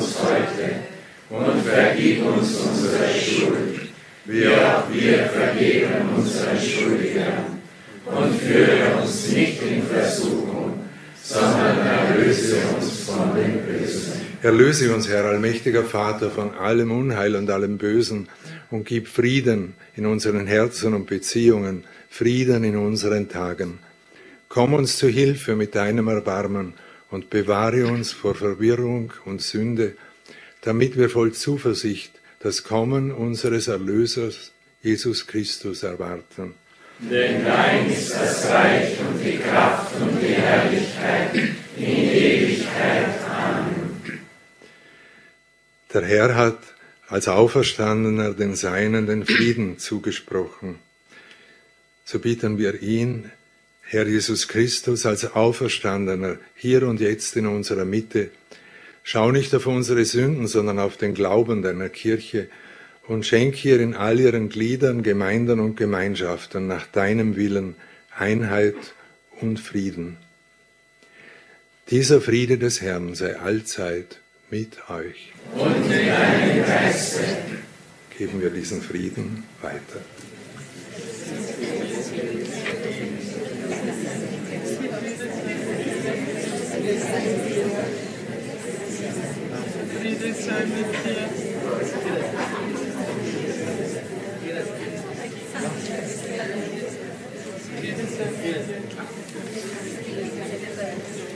uns heute und vergib uns unsere Schuld, wie auch wir vergeben unseren Schuldigern. Und führe uns nicht in Versuchung, sondern erlöse uns von dem Bösen. Erlöse uns, Herr, allmächtiger Vater, von allem Unheil und allem Bösen und gib Frieden in unseren Herzen und Beziehungen, Frieden in unseren Tagen. Komm uns zu Hilfe mit deinem Erbarmen und bewahre uns vor Verwirrung und Sünde, damit wir voll Zuversicht das Kommen unseres Erlösers, Jesus Christus, erwarten. Denn dein ist das Reich und die Kraft und die Herrlichkeit in Ewigkeit. Amen. Der Herr hat als Auferstandener den Seinen den Frieden zugesprochen. So bitten wir ihn, Herr Jesus Christus, als Auferstandener, hier und jetzt in unserer Mitte, schau nicht auf unsere Sünden, sondern auf den Glauben deiner Kirche und schenk ihr in all ihren Gliedern, Gemeinden und Gemeinschaften nach deinem Willen Einheit und Frieden. Dieser Friede des Herrn sei allzeit mit euch. Und mit deinem Geiste. Geben wir diesen Frieden weiter. Friede sei mit dir. Friede sei mit dir.